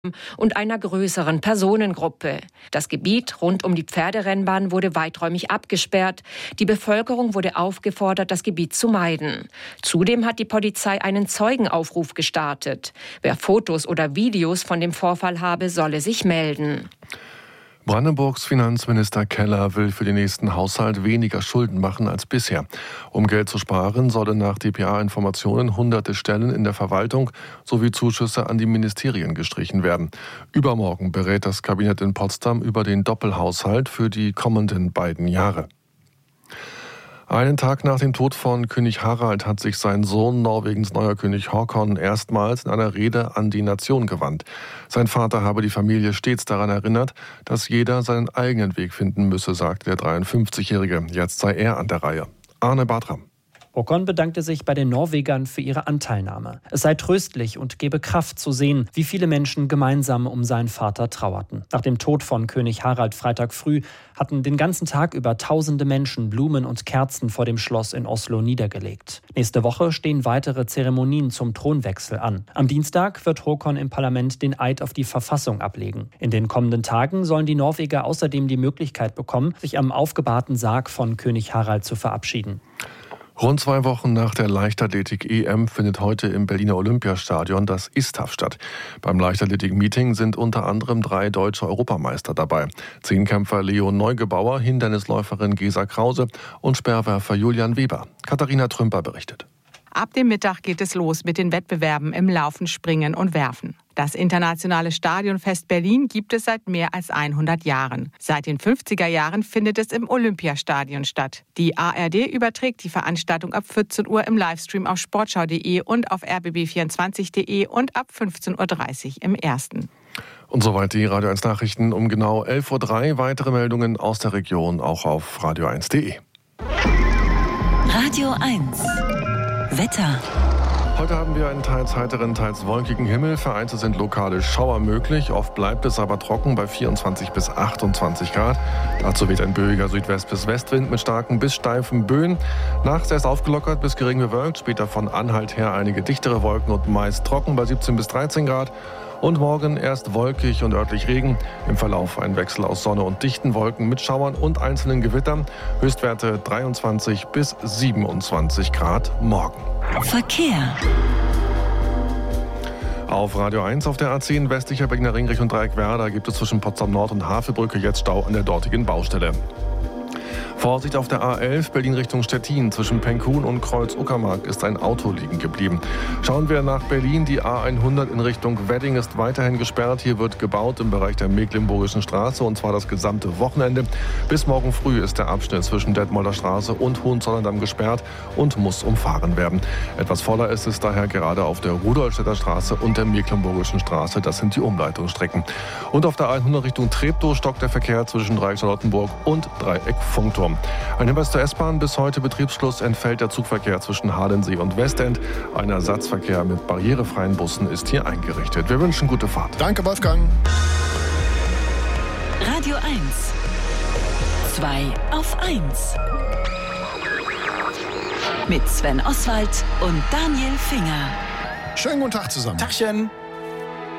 und einer größeren Personengruppe. Das Gebiet rund um die Pferderennbahn wurde weiträumig abgesperrt. Die Bevölkerung wurde aufgefordert, das Gebiet zu meiden. Zudem hat die Polizei einen Zeugenaufruf gestartet. Wer Fotos oder Videos von dem Vorfall habe, solle sich melden. Brandenburgs Finanzminister Keller will für den nächsten Haushalt weniger Schulden machen als bisher. Um Geld zu sparen, sollen nach dpa-Informationen hunderte Stellen in der Verwaltung sowie Zuschüsse an die Ministerien gestrichen werden. Übermorgen berät das Kabinett in Potsdam über den Doppelhaushalt für die kommenden beiden Jahre. Einen Tag nach dem Tod von König Harald hat sich sein Sohn, Norwegens neuer König Håkon, erstmals in einer Rede an die Nation gewandt. Sein Vater habe die Familie stets daran erinnert, dass jeder seinen eigenen Weg finden müsse, sagte der 53-Jährige. Jetzt sei er an der Reihe. Arne Bartram. Håkon bedankte sich bei den Norwegern für ihre Anteilnahme. Es sei tröstlich und gebe Kraft zu sehen, wie viele Menschen gemeinsam um seinen Vater trauerten. Nach dem Tod von König Harald Freitag früh hatten den ganzen Tag über tausende Menschen Blumen und Kerzen vor dem Schloss in Oslo niedergelegt. Nächste Woche stehen weitere Zeremonien zum Thronwechsel an. Am Dienstag wird Håkon im Parlament den Eid auf die Verfassung ablegen. In den kommenden Tagen sollen die Norweger außerdem die Möglichkeit bekommen, sich am aufgebahrten Sarg von König Harald zu verabschieden. Rund 2 Wochen nach der Leichtathletik-EM findet heute im Berliner Olympiastadion das ISTAF statt. Beim Leichtathletik-Meeting sind unter anderem 3 deutsche Europameister dabei. Zehnkämpfer Leo Neugebauer, Hindernisläuferin Gesa Krause und Speerwerfer Julian Weber. Katharina Trümper berichtet. Ab dem Mittag geht es los mit den Wettbewerben im Laufen, Springen und Werfen. Das internationale Stadionfest Berlin gibt es seit mehr als 100 Jahren. Seit den 50er Jahren findet es im Olympiastadion statt. Die ARD überträgt die Veranstaltung ab 14 Uhr im Livestream auf sportschau.de und auf rbb24.de und ab 15.30 Uhr im Ersten. Und soweit die Radio 1 Nachrichten um genau 11.03 Uhr. Weitere Meldungen aus der Region auch auf radio1.de. Radio 1 Wetter. Heute haben wir einen teils heiteren, teils wolkigen Himmel. Vereinzelt sind lokale Schauer möglich. Oft bleibt es aber trocken bei 24 bis 28 Grad. Dazu weht ein böiger Südwest- bis Westwind mit starken bis steifen Böen. Nachts erst aufgelockert bis gering bewölkt. Später von Anhalt her einige dichtere Wolken und meist trocken bei 17 bis 13 Grad. Und morgen erst wolkig und örtlich Regen. Im Verlauf ein Wechsel aus Sonne und dichten Wolken mit Schauern und einzelnen Gewittern. Höchstwerte 23 bis 27 Grad morgen. Verkehr. Auf Radio 1 auf der A10 westlicher Berliner Ring Richtung Dreieckwerder gibt es zwischen Potsdam Nord und Havelbrücke jetzt Stau an der dortigen Baustelle. Vorsicht auf der A11 Berlin Richtung Stettin. Zwischen Penkhuhn und Kreuz-Uckermark ist ein Auto liegen geblieben. Schauen wir nach Berlin. Die A100 in Richtung Wedding ist weiterhin gesperrt. Hier wird gebaut im Bereich der Mecklenburgischen Straße und zwar das gesamte Wochenende. Bis morgen früh ist der Abschnitt zwischen Detmolder Straße und Hohenzollern-Damm gesperrt und muss umfahren werden. Etwas voller ist es daher gerade auf der Rudolstädter Straße und der Mecklenburgischen Straße. Das sind die Umleitungsstrecken. Und auf der A100 Richtung Treptow stockt der Verkehr zwischen Dreieck Charlottenburg und Dreieck Funkturm. Ein Hinweis zur S-Bahn. Bis heute Betriebsschluss entfällt der Zugverkehr zwischen Halensee und Westend. Ein Ersatzverkehr mit barrierefreien Bussen ist hier eingerichtet. Wir wünschen gute Fahrt. Danke, Wolfgang. Radio 1 2 auf 1 mit Sven Oswald und Daniel Finger. Schönen guten Tag zusammen. Tachchen.